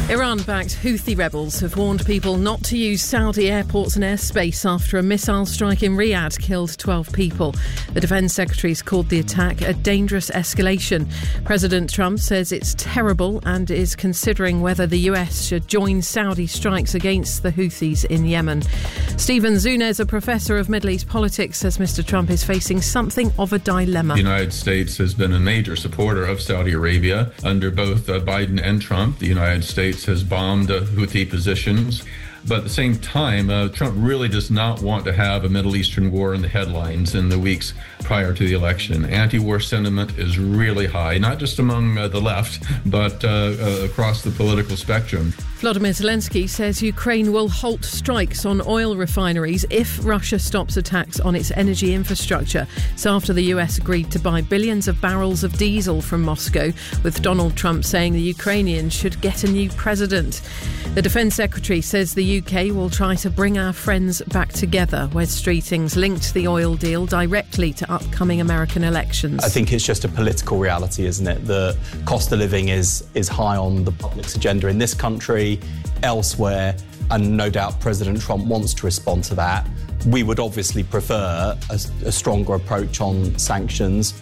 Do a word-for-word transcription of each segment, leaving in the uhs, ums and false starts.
Iran-backed Houthi rebels have warned people not to use Saudi airports and airspace after a missile strike in Riyadh killed twelve people. The Defence Secretary's called the attack a dangerous escalation. President Trump says it's terrible and is considering whether the U S should join Saudi strikes against the Houthis in Yemen. Stephen Zunez, a professor of Middle East politics, says Mister Trump is facing something of a dilemma. The United States has been a major supporter of Saudi Arabia. Under both uh, Biden and Trump, the United States has bombed uh, Houthi positions. But at the same time, uh, Trump really does not want to have a Middle Eastern war in the headlines in the weeks prior to the election. Anti-war sentiment is really high, not just among uh, the left, but uh, uh, across the political spectrum. Volodymyr Zelensky says Ukraine will halt strikes on oil refineries if Russia stops attacks on its energy infrastructure. So after the U S agreed to buy billions of barrels of diesel from Moscow, with Donald Trump saying the Ukrainians should get a new president. The Defence Secretary says the U K will try to bring our friends back together. Wes Streetings linked the oil deal directly to upcoming American elections. I think it's just a political reality, isn't it? The cost of living is is high on the public's agenda in this country, elsewhere, and no doubt President Trump wants to respond to that. We would obviously prefer a, a stronger approach on sanctions.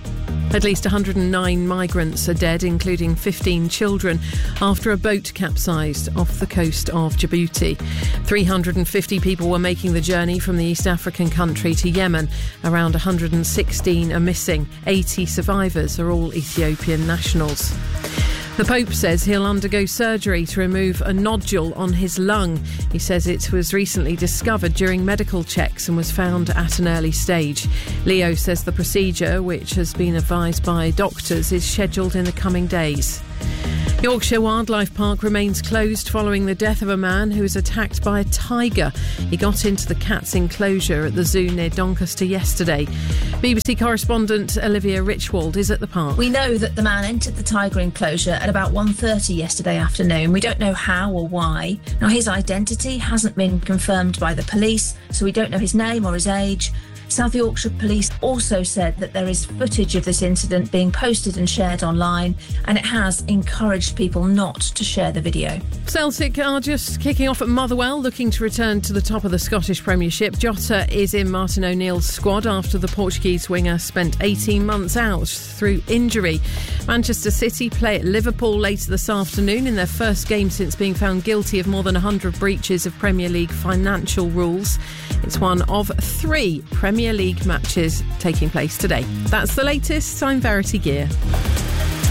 At least one hundred nine migrants are dead, including fifteen children, after a boat capsized off the coast of Djibouti. three hundred fifty people were making the journey from the East African country to Yemen. Around one hundred sixteen are missing. eighty survivors are all Ethiopian nationals. The Pope says he'll undergo surgery to remove a nodule on his lung. He says it was recently discovered during medical checks and was found at an early stage. Leo says the procedure, which has been advised by doctors, is scheduled in the coming days. Yorkshire Wildlife Park remains closed following the death of a man who was attacked by a tiger. He got into the cat's enclosure at the zoo near Doncaster yesterday. B B C correspondent Olivia Richwald is at the park. We know that the man entered the tiger enclosure at about one thirty yesterday afternoon. We don't know how or why. Now, his identity hasn't been confirmed by the police, so we don't know his name or his age. South Yorkshire Police also said that there is footage of this incident being posted and shared online, and it has encouraged people not to share the video. Celtic are just kicking off at Motherwell, looking to return to the top of the Scottish Premiership. Jota is in Martin O'Neill's squad after the Portuguese winger spent eighteen months out through injury. Manchester City play at Liverpool later this afternoon in their first game since being found guilty of more than one hundred breaches of Premier League financial rules. It's one of three Premier League matches taking place today. That's the latest. I'm Verity Gear.